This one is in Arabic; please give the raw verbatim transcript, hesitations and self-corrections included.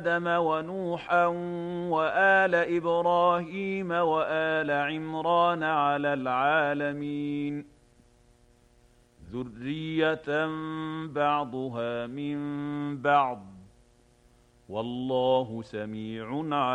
آدم ونوحا وآل إبراهيم وآل عمران على العالمين ذرية بعضها من بعض والله سميع عليم.